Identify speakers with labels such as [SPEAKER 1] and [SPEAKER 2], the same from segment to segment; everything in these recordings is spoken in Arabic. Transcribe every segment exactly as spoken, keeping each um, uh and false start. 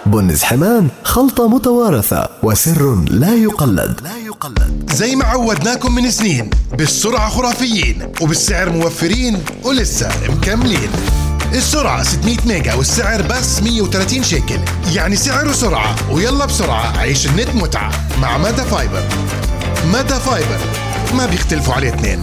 [SPEAKER 1] بن زحمان خلطة متوارثة وسر لا يقلد لا يقلد
[SPEAKER 2] زي ما عودناكم من سنين، بالسرعة خرافيين وبالسعر موفرين ولسه مكملين. السرعة ستمية ميجا والسعر بس مية وثلاثين شيكل، يعني سعر وسرعة. ويلا بسرعة عيش النت متعة مع ميدا فايبر. ميدا فايبر ما بيختلفوا عليه اثنين.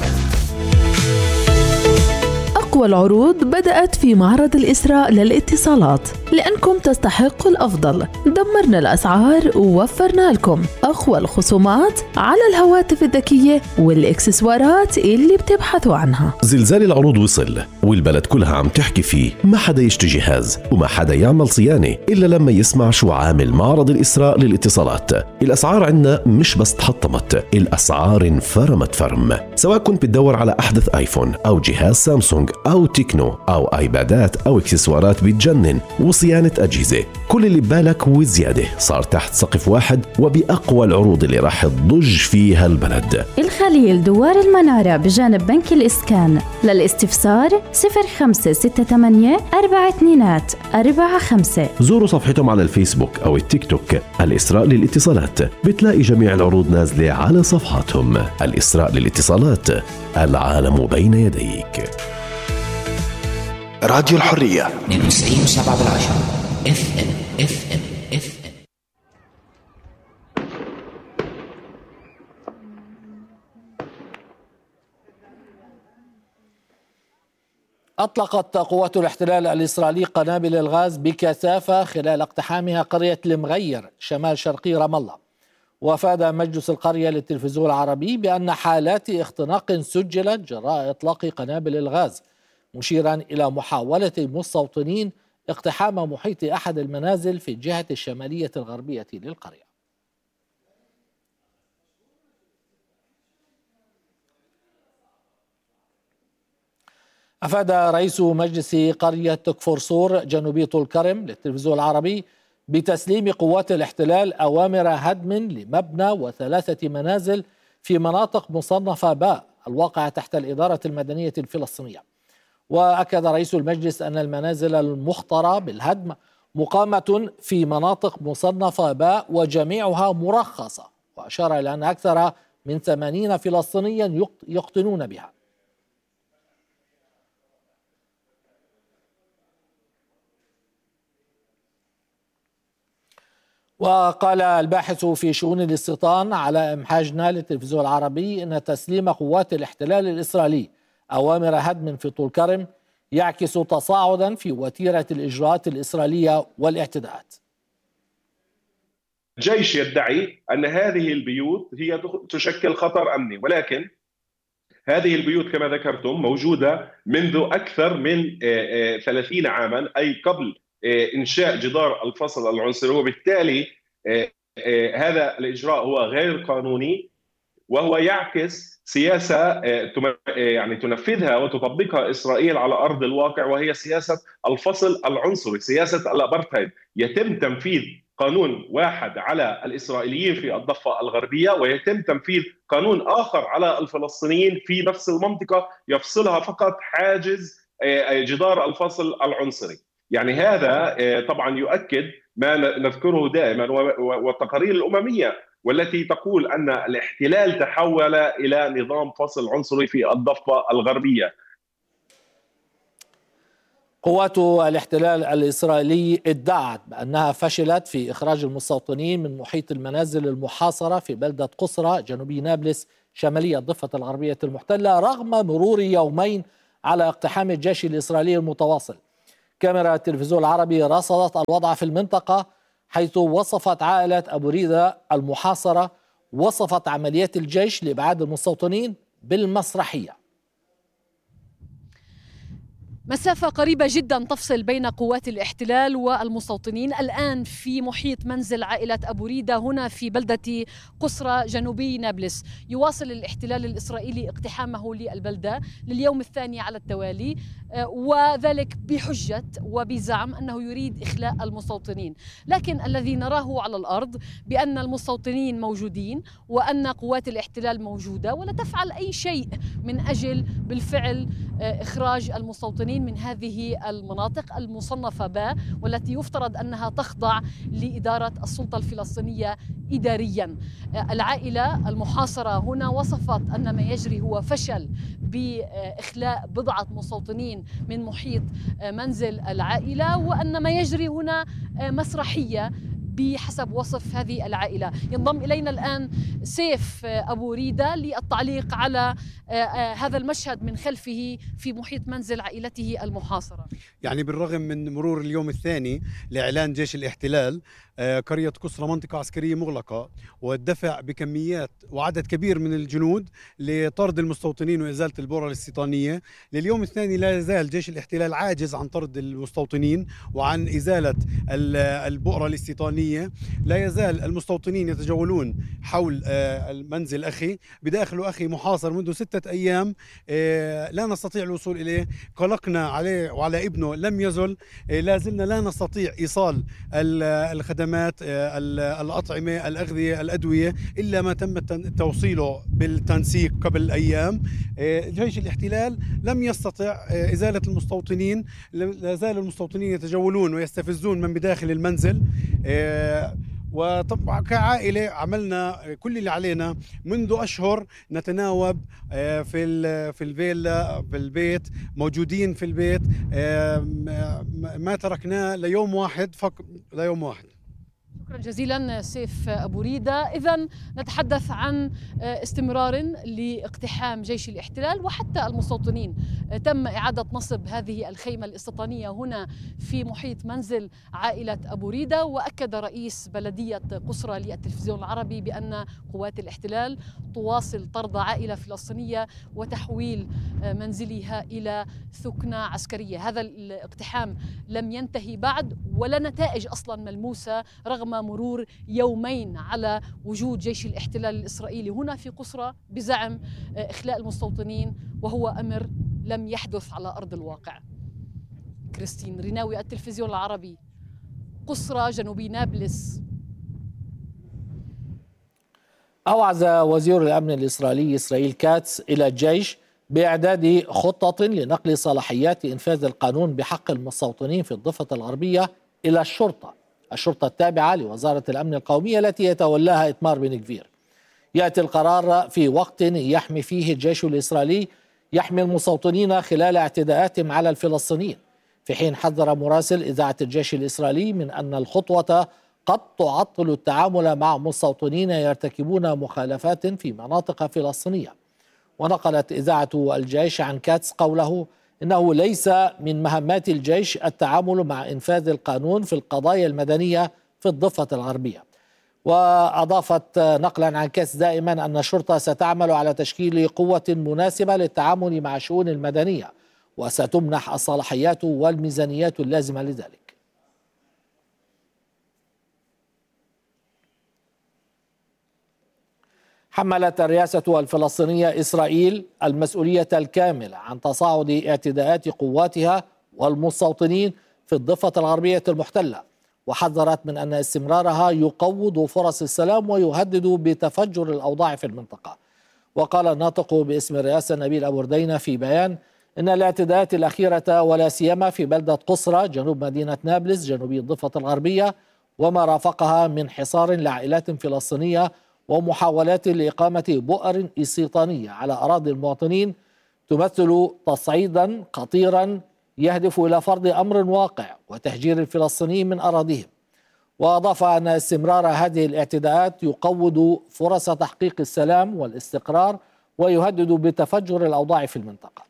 [SPEAKER 3] أقوى العروض بدأت في معرض الإسراء للاتصالات، لأنكم تستحقوا الأفضل. دمرنا الأسعار ووفرنا لكم أقوى الخصومات على الهواتف الذكية والإكسسوارات اللي بتبحثوا عنها.
[SPEAKER 4] زلزال العروض وصل والبلد كلها عم تحكي فيه. ما حدا يشتري جهاز وما حدا يعمل صيانة إلا لما يسمع شو عامل معرض الإسراء للاتصالات. الأسعار عندنا مش بس تحطمت، الأسعار انفرمت فرم. سواء كنت بتدور على أحدث آيفون أو جهاز سامسونج أو تكنو أو آيبادات أو إكسسوارات بتجنن وصيانة أجهزة، كل اللي ببالك وزيادة صار تحت سقف واحد وبأقوى العروض اللي راح تضج فيها البلد.
[SPEAKER 5] الخليل دوار المنارة بجانب بنك الإسكان. للاستفسار صفر خمسة ستة ثمانية أربعة اثنين أربعة خمسة.
[SPEAKER 4] زوروا صفحتهم على الفيسبوك أو التيك توك الإسراء للاتصالات، بتلاقي جميع العروض نازلة على صفحاتهم. الإسراء للاتصالات، العالم بين يديك.
[SPEAKER 1] راديو الحرية
[SPEAKER 6] اثنين وتسعين وسبعة بالعشرة اف ام اف ام اف ام.
[SPEAKER 7] أطلقت قوات الاحتلال الإسرائيلي قنابل الغاز بكثافة خلال اقتحامها قرية المغير شمال شرقي رام الله. وافاد مجلس القرية للتلفزيون العربي بأن حالات اختناق سجلت جراء إطلاق قنابل الغاز، مشيرا إلى محاولة المستوطنين اقتحام محيط أحد المنازل في الجهة الشمالية الغربية للقرية. أفاد رئيس مجلس قرية كفر صور جنوبي طول كرم للتلفزيون العربي بتسليم قوات الاحتلال أوامر هدم لمبنى وثلاثة منازل في مناطق مصنفة باء الواقعة تحت الإدارة المدنية الفلسطينية. وأكد رئيس المجلس أن المنازل المخطرة بالهدم مقامة في مناطق مصنفة باء وجميعها مرخصة، وأشار إلى أن أكثر من ثمانين فلسطينيا يقطنون بها. وقال الباحث في شؤون الاستيطان علاء محاجنا للتلفزيون العربي أن تسليم قوات الاحتلال الإسرائيلي أوامر هدم في طول كرم يعكس تصاعدا في وتيرة الإجراءات الإسرائيلية والاعتداءات.
[SPEAKER 8] الجيش يدعي أن هذه البيوت هي تشكل خطر أمني، ولكن هذه البيوت كما ذكرتم موجودة منذ أكثر من ثلاثين عاما، أي قبل إنشاء جدار الفصل العنصري، وبالتالي هذا الإجراء هو غير قانوني وهو يعكس سياسة يعني تنفذها وتطبقها إسرائيل على أرض الواقع، وهي سياسة الفصل العنصري، سياسة الأبرتايد. يتم تنفيذ قانون واحد على الإسرائيليين في الضفة الغربية ويتم تنفيذ قانون آخر على الفلسطينيين في نفس المنطقة يفصلها فقط حاجز جدار الفصل العنصري. يعني هذا طبعا يؤكد ما نذكره دائما والتقارير الأممية والتي تقول أن الاحتلال تحول إلى نظام فصل عنصري في الضفة الغربية.
[SPEAKER 7] قوات الاحتلال الإسرائيلي ادعت بأنها فشلت في إخراج المستوطنين من محيط المنازل المحاصرة في بلدة قصرى جنوبي نابلس شمالية الضفة الغربية المحتلة رغم مرور يومين على اقتحام الجيش الإسرائيلي المتواصل. كاميرا التلفزيون العربي رصدت الوضع في المنطقة، حيث وصفت عائلة أبو ريدة المحاصرة وصفت عمليات الجيش لإبعاد المستوطنين بالمسرحية.
[SPEAKER 9] مسافة قريبة جدا تفصل بين قوات الاحتلال والمستوطنين الآن في محيط منزل عائلة أبو ريدة هنا في بلدة قصرى جنوبي نابلس. يواصل الاحتلال الإسرائيلي اقتحامه للبلدة لليوم الثاني على التوالي، وذلك بحجة وبزعم أنه يريد إخلاء المستوطنين، لكن الذي نراه على الأرض بأن المستوطنين موجودين وأن قوات الاحتلال موجودة ولا تفعل أي شيء من أجل بالفعل إخراج المستوطنين اثنين من هذه المناطق المصنفة ب والتي يفترض أنها تخضع لإدارة السلطة الفلسطينية إداريا. العائلة المحاصرة هنا وصفت أن ما يجري هو فشل بإخلاء بضعة مستوطنين من محيط منزل العائلة، وأن ما يجري هنا مسرحية بحسب وصف هذه العائلة. ينضم إلينا الآن سيف أبو ريدة للتعليق على هذا المشهد من خلفه في محيط منزل عائلته المحاصرة.
[SPEAKER 10] يعني بالرغم من مرور اليوم الثاني لإعلان جيش الاحتلال قرية قصرى منطقة عسكرية مغلقة والدفع بكميات وعدد كبير من الجنود لطرد المستوطنين وإزالة البؤرة الاستيطانية، لليوم الثاني لا يزال جيش الاحتلال عاجز عن طرد المستوطنين وعن إزالة البؤرة الاستيطانية. لا يزال المستوطنين يتجولون حول المنزل أخي، بداخل أخي محاصر منذ ستة أيام لا نستطيع الوصول إليه. قلقنا عليه وعلى ابنه لم يزل، لا زلنا لا نستطيع إيصال الخدمات الأطعمة الأغذية الأدوية إلا ما تم توصيله بالتنسيق قبل أيام. جيش الاحتلال لم يستطع إزالة المستوطنين، لا زال المستوطنين يتجولون ويستفزون من بداخل المنزل. وطبعا كعائلة عملنا كل اللي علينا منذ أشهر، نتناوب في في الفيلا في البيت، موجودين في البيت، ما تركناه ليوم واحد فقط، ليوم واحد.
[SPEAKER 9] شكرا جزيلا سيف أبو ريدة. إذن نتحدث عن استمرار لاقتحام جيش الاحتلال وحتى المستوطنين. تم إعادة نصب هذه الخيمة الاستيطانية هنا في محيط منزل عائلة أبو ريدة، وأكد رئيس بلدية قصرى للتلفزيون العربي بأن قوات الاحتلال تواصل طرد عائلة فلسطينية وتحويل منزلها إلى ثكنة عسكرية. هذا الاقتحام لم ينتهي بعد ولا نتائج أصلا ملموسة رغم مرور يومين على وجود جيش الاحتلال الإسرائيلي هنا في قصرى بزعم إخلاء المستوطنين، وهو أمر لم يحدث على أرض الواقع. كريستين ريناوي، التلفزيون العربي، قصرى جنوبي نابلس.
[SPEAKER 7] أوعز وزير الأمن الإسرائيلي إسرائيل كاتس إلى الجيش بإعداد خطة لنقل صلاحيات إنفاذ القانون بحق المستوطنين في الضفة الغربية إلى الشرطة الشرطة التابعة لوزارة الأمن القومي التي يتولاها إتمار بن كفير. يأتي القرار في وقت يحمي فيه الجيش الإسرائيلي يحمي المستوطنين خلال اعتداءاتهم على الفلسطينيين، في حين حذر مراسل إذاعة الجيش الإسرائيلي من أن الخطوة قد تعطل التعامل مع مستوطنين يرتكبون مخالفات في مناطق فلسطينية. ونقلت إذاعة الجيش عن كاتس قوله إنه ليس من مهمات الجيش التعامل مع إنفاذ القانون في القضايا المدنية في الضفة الغربية. وأضافت نقلا عن كاتس دائما أن الشرطة ستعمل على تشكيل قوة مناسبة للتعامل مع الشؤون المدنية وستمنح الصلاحيات والميزانيات اللازمة لذلك. حملت الرئاسة الفلسطينية إسرائيل المسؤولية الكاملة عن تصاعد اعتداءات قواتها والمستوطنين في الضفة الغربية المحتلة، وحذرت من أن استمرارها يقوض فرص السلام ويهدد بتفجر الأوضاع في المنطقة. وقال الناطق باسم الرئاسة نبيل أبو ردينة في بيان إن الاعتداءات الأخيرة ولا سيما في بلدة قصرى جنوب مدينة نابلس جنوبي الضفة الغربية وما رافقها من حصار لعائلات فلسطينية ومحاولات لإقامة بؤر استيطانية على أراضي المواطنين تمثل تصعيدا خطيرا يهدف إلى فرض أمر واقع وتهجير الفلسطينيين من أراضيهم. وأضاف أن استمرار هذه الاعتداءات يقوض فرص تحقيق السلام والاستقرار ويهدد بتفجر الأوضاع في المنطقة.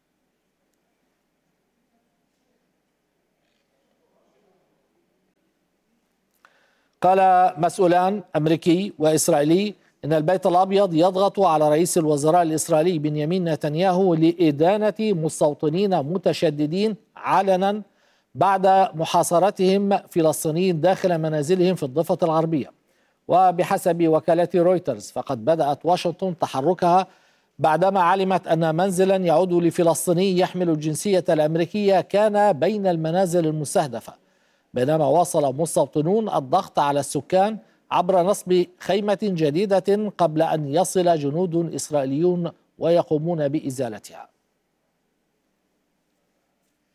[SPEAKER 7] قال مسؤولان أمريكي وإسرائيلي إن البيت الأبيض يضغط على رئيس الوزراء الإسرائيلي بنيامين نتنياهو لإدانة مستوطنين متشددين علنا بعد محاصرتهم فلسطينيين داخل منازلهم في الضفة الغربية. وبحسب وكالة رويترز فقد بدأت واشنطن تحركها بعدما علمت أن منزلا يعود لفلسطيني يحمل الجنسية الأمريكية كان بين المنازل المستهدفة، بينما واصل مستوطنون الضغط على السكان عبر نصب خيمة جديدة قبل أن يصل جنود إسرائيليون ويقومون بإزالتها.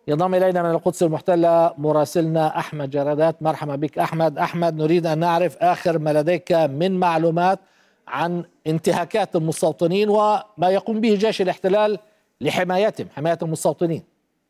[SPEAKER 7] ينضم إلينا من القدس المحتلة مراسلنا أحمد جرادات. مرحبا بك أحمد. أحمد، نريد أن نعرف آخر ما لديك من معلومات عن انتهاكات المستوطنين وما يقوم به جيش الاحتلال لحمايتهم، حماية المستوطنين.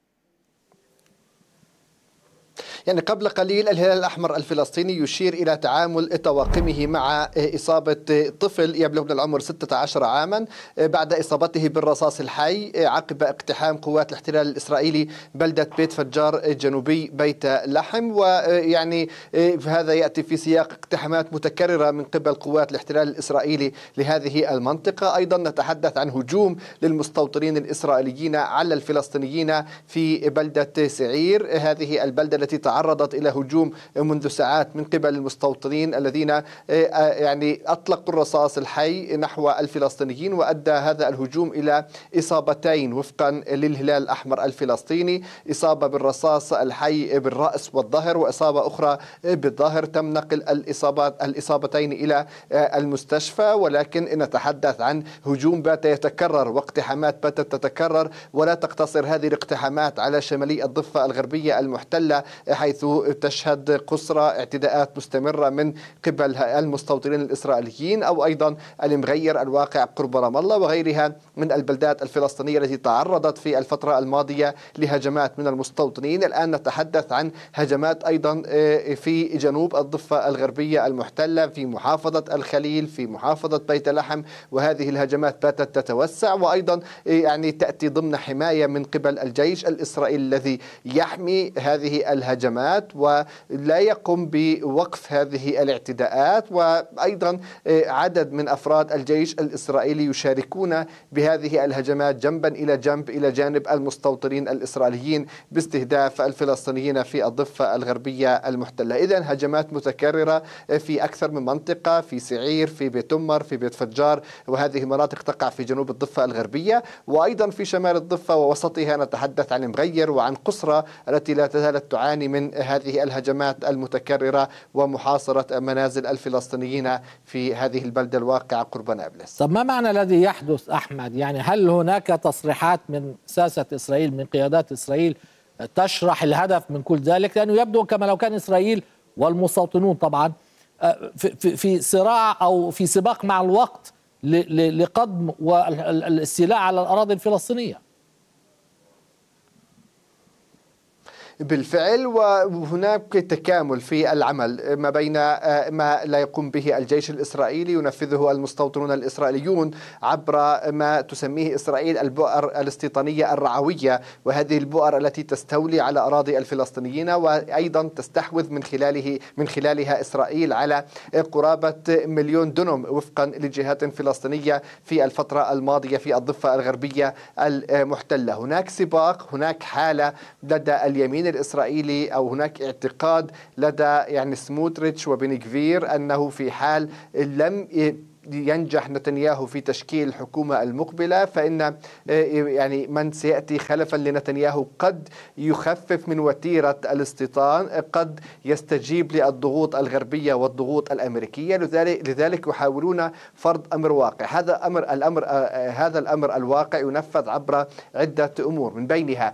[SPEAKER 11] يعني قبل قليل الهلال الأحمر الفلسطيني يشير إلى تعامل طواقمه مع إصابة طفل يبلغ من العمر ستة عشر عاما بعد إصابته بالرصاص الحي عقب اقتحام قوات الاحتلال الإسرائيلي بلدة بيت فجار جنوبي بيت لحم. ويعني هذا يأتي في سياق اقتحامات متكررة من قبل قوات الاحتلال الإسرائيلي لهذه المنطقة. أيضا نتحدث عن هجوم للمستوطنين الإسرائيليين على الفلسطينيين في بلدة سعير، هذه البلدة التي تعرضت إلى هجوم منذ ساعات من قبل المستوطنين الذين يعني أطلقوا الرصاص الحي نحو الفلسطينيين، وأدى هذا الهجوم إلى إصابتين وفقا للهلال الأحمر الفلسطيني، إصابة بالرصاص الحي بالرأس والظهر وإصابة أخرى بالظهر. تم نقل الإصابات الإصابتين إلى المستشفى، ولكن نتحدث عن هجوم بات يتكرر واقتحامات باتت تتكرر، ولا تقتصر هذه الاقتحامات على شمالي الضفة الغربية المحتلة، حيث تشهد قسرة اعتداءات مستمرة من قبل المستوطنين الإسرائيليين، أو أيضا المغير الواقع قرب رام الله وغيرها من البلدات الفلسطينية التي تعرضت في الفترة الماضية لهجمات من المستوطنين. الآن نتحدث عن هجمات أيضا في جنوب الضفة الغربية المحتلة، في محافظة الخليل، في محافظة بيت لحم، وهذه الهجمات باتت تتوسع، وأيضا يعني تأتي ضمن حماية من قبل الجيش الإسرائيلي الذي يحمي هذه الهجمات ولا يقوم بوقف هذه الاعتداءات. وأيضا عدد من أفراد الجيش الإسرائيلي يشاركون بهذه الهجمات جنبا إلى جنب إلى جانب المستوطنين الإسرائيليين باستهداف الفلسطينيين في الضفة الغربية المحتلة. إذن هجمات متكررة في أكثر من منطقة، في سعير، في بيت أمر، في بيت فجار، وهذه المناطق تقع في جنوب الضفة الغربية، وأيضا في شمال الضفة ووسطها نتحدث عن المغير وعن قسرة التي لا تزال تعاني من هذه الهجمات المتكررة ومحاصرة منازل الفلسطينيين في هذه البلدة الواقعة قرب نابلس.
[SPEAKER 7] طب ما معنى الذي يحدث أحمد؟ يعني هل هناك تصريحات من ساسة إسرائيل، من قيادات إسرائيل تشرح الهدف من كل ذلك؟ لأنه يبدو كما لو كان إسرائيل والمستوطنون طبعا في في صراع أو في سباق مع الوقت لقضم والاستيلاء على الأراضي الفلسطينية.
[SPEAKER 11] بالفعل، وهناك تكامل في العمل ما بين ما لا يقوم به الجيش الإسرائيلي ينفذه المستوطنون الإسرائيليون عبر ما تسميه إسرائيل البؤر الاستيطانية الرعوية، وهذه البؤر التي تستولي على أراضي الفلسطينيين وأيضا تستحوذ من خلاله من خلالها إسرائيل على قرابة مليون دنم وفقا لجهات فلسطينية في الفترة الماضية في الضفة الغربية المحتلة. هناك سباق، هناك حالة لدى اليمين الإسرائيلي أو هناك اعتقاد لدى يعني سموتريتش وبن غفير أنه في حال لم ينجح نتنياهو في تشكيل الحكومة المقبلة فإن يعني من سيأتي خلفا لنتنياهو قد يخفف من وتيرة الاستيطان، قد يستجيب للضغوط الغربية والضغوط الأمريكية. لذلك لذلك يحاولون فرض أمر واقع. هذا أمر الأمر هذا الأمر الواقع ينفذ عبر عدة أمور، من بينها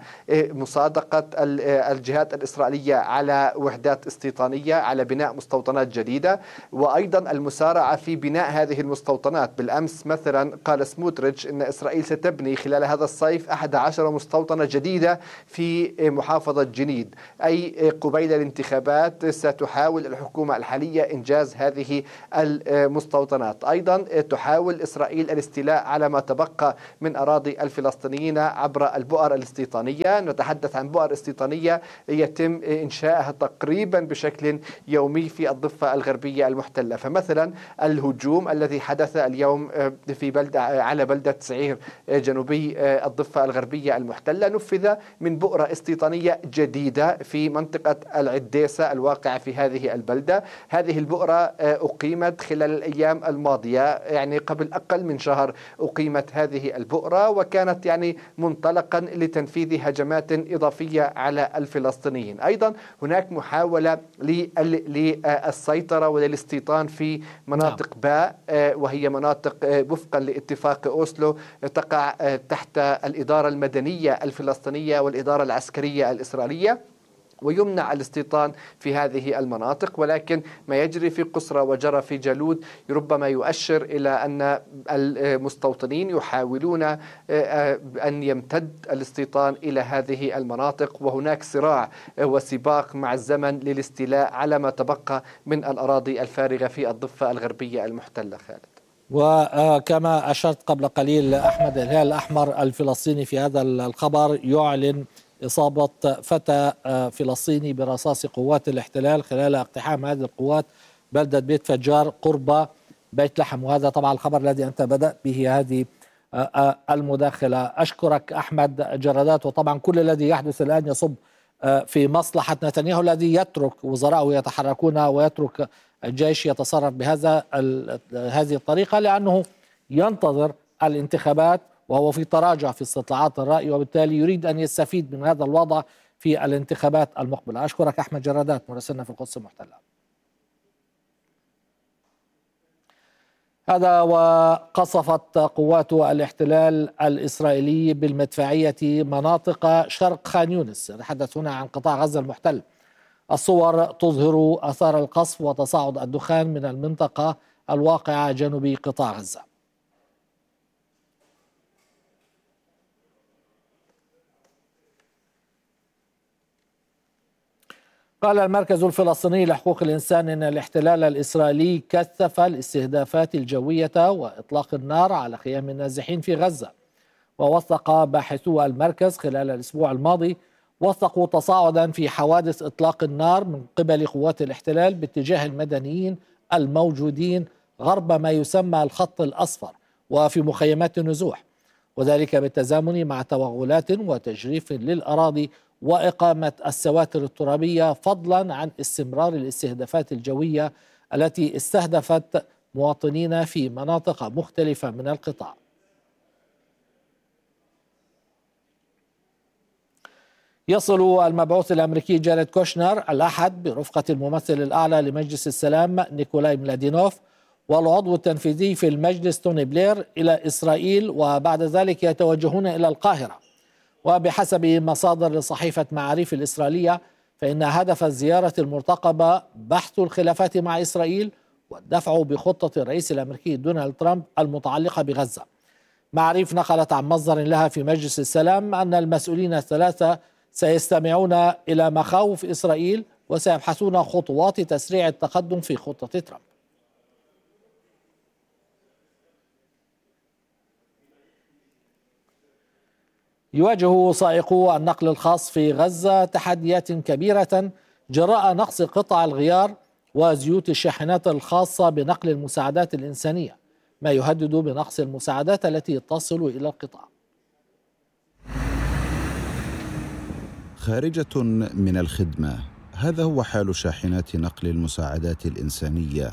[SPEAKER 11] مصادقة الجهات الإسرائيلية على وحدات استيطانية، على بناء مستوطنات جديدة، وأيضا المسارعة في بناء هذه المستوطنات. بالأمس مثلا قال سموتريتش أن إسرائيل ستبني خلال هذا الصيف أحد عشر مستوطنة جديدة في محافظة جنيد، أي قبيل الانتخابات ستحاول الحكومة الحالية إنجاز هذه المستوطنات. أيضا تحاول إسرائيل الاستيلاء على ما تبقى من أراضي الفلسطينيين عبر البؤر الاستيطانية. نتحدث عن بؤر استيطانية يتم إنشائها تقريبا بشكل يومي في الضفة الغربية المحتلة. فمثلا الهجوم الذي حدث اليوم في بلدة على بلدة سعير جنوبي الضفة الغربية المحتلة نفذ من بؤرة استيطانية جديدة في منطقة العديسة الواقعة في هذه البلدة. هذه البؤرة أقيمت خلال الأيام الماضية، يعني قبل أقل من شهر أقيمت هذه البؤرة، وكانت يعني منطلقا لتنفيذ هجمات إضافية على الفلسطينيين. أيضا هناك محاولة للسيطرة وللاستيطان في مناطق باء وهي مناطق وفقا لاتفاق أوسلو تقع تحت الإدارة المدنية الفلسطينية والإدارة العسكرية الإسرائيلية، ويمنع الاستيطان في هذه المناطق. ولكن ما يجري في قسرى وجرى في جالود ربما يؤشر إلى أن المستوطنين يحاولون أن يمتد الاستيطان إلى هذه المناطق، وهناك صراع وسباق مع الزمن للاستيلاء على ما تبقى من الأراضي الفارغة في الضفة الغربية المحتلة. خالد،
[SPEAKER 7] وكما أشرت قبل قليل أحمد، الهلال الأحمر الفلسطيني في هذا الخبر يعلن إصابة فتى فلسطيني برصاص قوات الاحتلال خلال اقتحام هذه القوات بلدة بيت فجار قرب بيت لحم. وهذا طبعا الخبر الذي أنت بدأت به هذه المداخلة. أشكرك أحمد جرادات. وطبعا كل الذي يحدث الآن يصب في مصلحة نتنياهو الذي يترك وزراءه يتحركون ويترك الجيش يتصرف بهذا هذه الطريقة، لأنه ينتظر الانتخابات وهو في تراجع في استطلاعات الرأي، وبالتالي يريد أن يستفيد من هذا الوضع في الانتخابات المقبلة. أشكرك أحمد جرادات مراسلنا في القدس المحتلة. هذا وقصفت قوات الاحتلال الإسرائيلي بالمدفعية مناطق شرق خان يونس. نتحدث هنا عن قطاع غزة المحتل. الصور تظهر أثار القصف وتصاعد الدخان من المنطقة الواقعة جنوب قطاع غزة. قال المركز الفلسطيني لحقوق الإنسان إن الاحتلال الإسرائيلي كثف الاستهدافات الجوية وإطلاق النار على خيام النازحين في غزة. ووثق باحثو المركز خلال الأسبوع الماضي وثقوا تصاعدا في حوادث إطلاق النار من قبل قوات الاحتلال باتجاه المدنيين الموجودين غرب ما يسمى الخط الأصفر وفي مخيمات النزوح، وذلك بالتزامن مع توغلات وتجريف للأراضي وإقامة السواتر الترابية، فضلا عن استمرار الاستهدافات الجوية التي استهدفت مواطنين في مناطق مختلفة من القطاع. يصل المبعوث الأمريكي جاريد كوشنر الأحد برفقة الممثل الأعلى لمجلس السلام نيكولاي ملادينوف والعضو التنفيذي في المجلس توني بلير إلى إسرائيل، وبعد ذلك يتوجهون إلى القاهرة. وبحسب مصادر لصحيفة معاريف الإسرائيلية فإن هدف الزيارة المرتقبة بحث الخلافات مع إسرائيل والدفع بخطة الرئيس الأمريكي دونالد ترامب المتعلقة بغزة. معاريف نقلت عن مصدر لها في مجلس السلام أن المسؤولين الثلاثة سيستمعون إلى مخاوف إسرائيل وسيبحثون خطوات تسريع التقدم في خطة ترامب. يواجه سائقو النقل الخاص في غزة تحديات كبيرة جراء نقص قطع الغيار وزيوت الشاحنات الخاصة بنقل المساعدات الإنسانية، ما يهدد بنقص المساعدات التي تصل إلى القطاع.
[SPEAKER 12] خارجة من الخدمة، هذا هو حال شاحنات نقل المساعدات الإنسانية،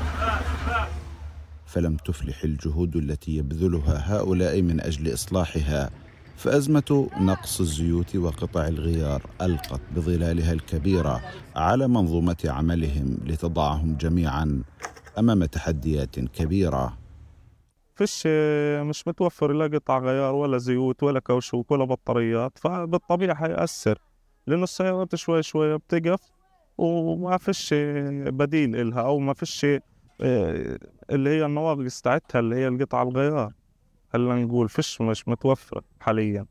[SPEAKER 12] فلم تفلح الجهود التي يبذلها هؤلاء من أجل إصلاحها، فأزمة نقص الزيوت وقطع الغيار ألقت بظلالها الكبيرة على منظومة عملهم لتضعهم جميعا أمام تحديات كبيرة.
[SPEAKER 13] فيش مش متوفر لا قطع غيار ولا زيوت ولا كاوشوك ولا بطاريات، فبالطبيعي حيأثر لأنه السيارات شوي شوي بتقف وما فيش بديل إلها أو ما فيش اللي هي النواقص تاعتها اللي هي القطع الغيار، هلا نقول فيش مش متوفرة حاليا.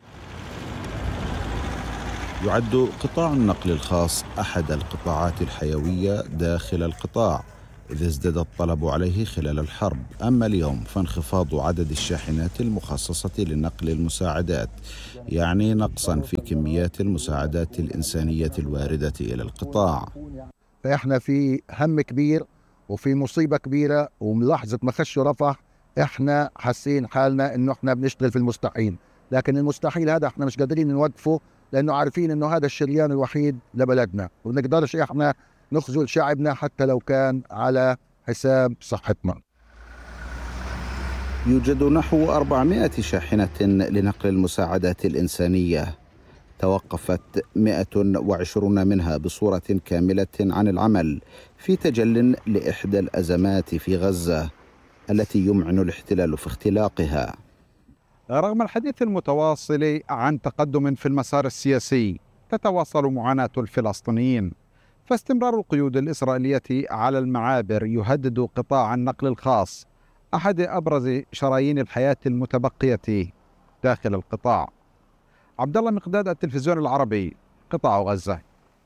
[SPEAKER 12] يعد قطاع النقل الخاص أحد القطاعات الحيوية داخل القطاع، إذ ازداد الطلب عليه خلال الحرب. أما اليوم فانخفاض عدد الشاحنات المخصصة لنقل المساعدات يعني نقصا في كميات المساعدات الإنسانية الواردة إلى القطاع.
[SPEAKER 14] فإحنا في هم كبير وفي مصيبة كبيرة، وملاحظة ما خشوا رفح إحنا حاسين حالنا إنه إحنا بنشتغل في المستحيل، لكن المستحيل هذا إحنا مش قادرين نوقفه لأنه عارفين إنه هذا الشريان الوحيد لبلدنا، ونقدرش إحنا نخذل شعبنا حتى لو كان على حساب صحتنا.
[SPEAKER 12] يوجد نحو أربعمائة شاحنة لنقل المساعدات الإنسانية، توقفت مئة وعشرون منها بصورة كاملة عن العمل في تجل لإحدى الأزمات في غزة، التي يمعن الاحتلال في اختلاقها.
[SPEAKER 15] رغم الحديث المتواصل عن تقدم في المسار السياسي، تتواصل معاناة الفلسطينيين، فاستمرار القيود الإسرائيلية على المعابر يهدد قطاع النقل الخاص، أحد أبرز شرايين الحياة المتبقية داخل القطاع. عبد الله مقداد، التلفزيون العربي، قطاع غزة.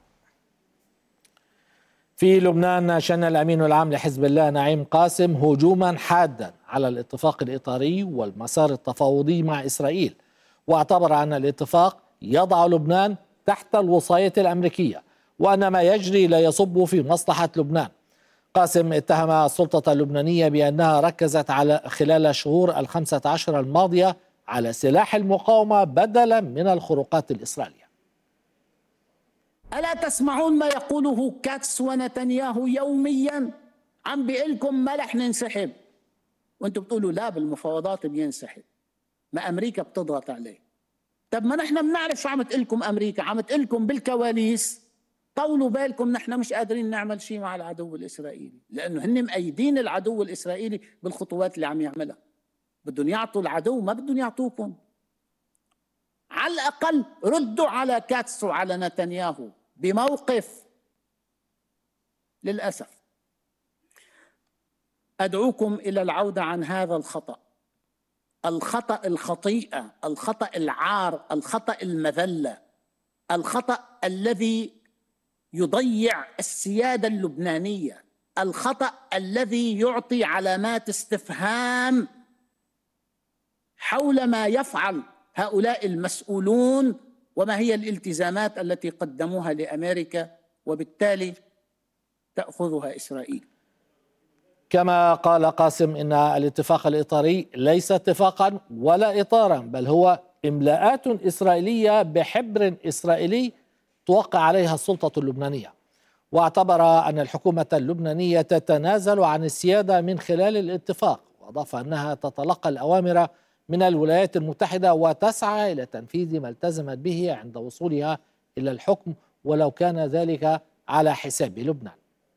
[SPEAKER 7] في لبنان شن الأمين العام لحزب الله نعيم قاسم هجوما حادا على الاتفاق الإطاري والمسار التفاوضي مع إسرائيل، واعتبر أن الاتفاق يضع لبنان تحت الوصاية الأمريكية وأن ما يجري لا يصب في مصلحة لبنان. قاسم اتهم السلطة اللبنانية بأنها ركزت على خلال الشهور الخمسة عشر الماضية على سلاح المقاومة بدلا من الخروقات الإسرائيلية.
[SPEAKER 16] ألا تسمعون ما يقوله كاتس ونتنياهو يوميا؟ عم بيقلكم ما رح ننسحب، وانتم بتقولوا لا بالمفاوضات بينسحب، ما أمريكا بتضغط عليه. طب ما نحن بنعرف شو عم تقلكم أمريكا، عم تقلكم بالكواليس طولوا بالكم نحن مش قادرين نعمل شيء مع العدو الإسرائيلي، لأنه هن مأيدين العدو الإسرائيلي بالخطوات اللي عم يعملها. بدهم يعطوا العدو، ما بدهم يعطوكم. على الأقل ردوا على كاتس وعلى نتنياهو بموقف. للأسف أدعوكم إلى العودة عن هذا الخطأ، الخطأ الخطيئة، الخطأ العار، الخطأ المذلة، الخطأ الذي يضيع السيادة اللبنانية، الخطأ الذي يعطي علامات استفهام حول ما يفعل هؤلاء المسؤولون وما هي الالتزامات التي قدموها لأمريكا وبالتالي تأخذها إسرائيل.
[SPEAKER 7] كما قال قاسم إن الاتفاق الإطاري ليس اتفاقا ولا إطارا، بل هو إملاءات إسرائيلية بحبر إسرائيلي توقع عليها السلطة اللبنانية، واعتبر أن الحكومة اللبنانية تتنازل عن السيادة من خلال الاتفاق، وأضاف أنها تتلقى الأوامر من الولايات المتحدة وتسعى إلى تنفيذ ما التزمت به عند وصولها إلى الحكم ولو كان ذلك على حساب لبنان.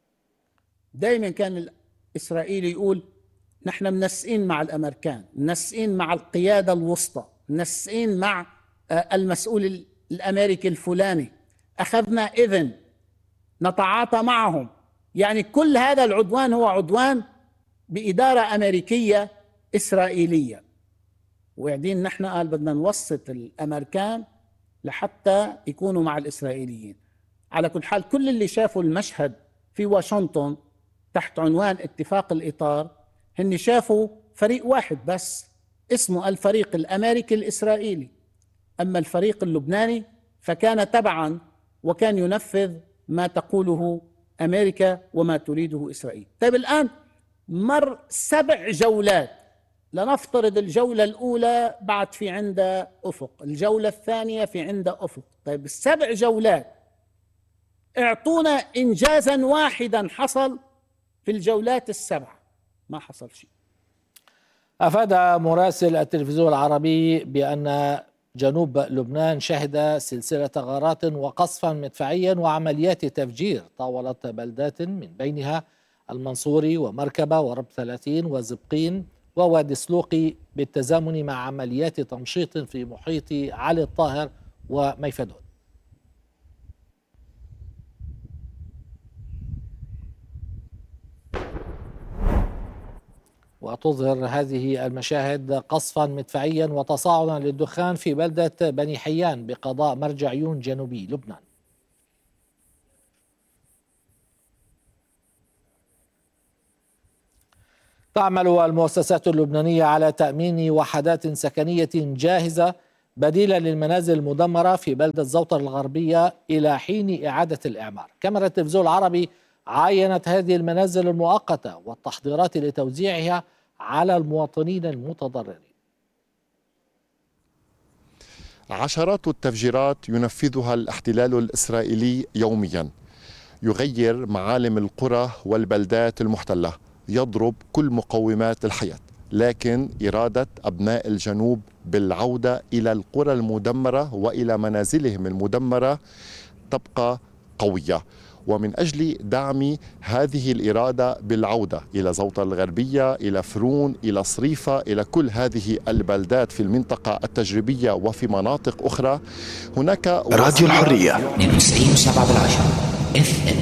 [SPEAKER 16] دائما كان الإسرائيلي يقول نحن منسقين مع الأمريكان، منسقين مع القيادة الوسطى، منسقين مع المسؤول الأمريكي الفلاني، أخذنا إذن نتعاطى معهم. يعني كل هذا العدوان هو عدوان بإدارة أمريكية إسرائيلية، وقاعدين نحن قال بدنا نوسط الأمريكان لحتى يكونوا مع الإسرائيليين. على كل حال كل اللي شافوا المشهد في واشنطن تحت عنوان اتفاق الإطار هن شافوا فريق واحد بس اسمه الفريق الأمريكي الإسرائيلي، أما الفريق اللبناني فكان تبعا وكان ينفذ ما تقوله أمريكا وما تريده إسرائيل. طيب الآن مر سبع جولات، لنفترض الجولة الأولى بعد في عندها أفق، الجولة الثانية في عندها أفق. طيب السبع جولات اعطونا إنجازا واحدا حصل في الجولات السبعة، ما حصل شيء.
[SPEAKER 7] أفاد مراسل التلفزيون العربي بأن جنوب لبنان شهد سلسلة غارات وقصفا مدفعيا وعمليات تفجير طاولت بلدات من بينها المنصوري ومركبة ورب ثلاثين وزبقين ووادي سلوقي، بالتزامن مع عمليات تمشيط في محيط علي الطاهر وميفدون. وتظهر هذه المشاهد قصفا مدفعيا وتصاعدا للدخان في بلدة بني حيان بقضاء مرج عيون جنوبي لبنان. تعمل المؤسسات اللبنانية على تأمين وحدات سكنية جاهزة بديلا للمنازل المدمرة في بلدة زوطر الغربية إلى حين إعادة الإعمار. كاميرا التلفزيون العربي عاينت هذه المنازل المؤقتة والتحضيرات لتوزيعها على المواطنين المتضررين.
[SPEAKER 17] عشرات التفجيرات ينفذها الاحتلال الإسرائيلي يوميا، يغير معالم القرى والبلدات المحتلة، يضرب كل مقومات الحياة، لكن إرادة أبناء الجنوب بالعودة إلى القرى المدمرة وإلى منازلهم المدمرة تبقى قوية. ومن أجل دعم هذه الإرادة بالعودة إلى زوطة الغربية، إلى فرون، إلى صريفة، إلى كل هذه البلدات في المنطقة التجريبية وفي مناطق أخرى. هناك
[SPEAKER 1] راديو الحرية
[SPEAKER 6] اثنين وتسعين وسبعة بالعشرة اف ام.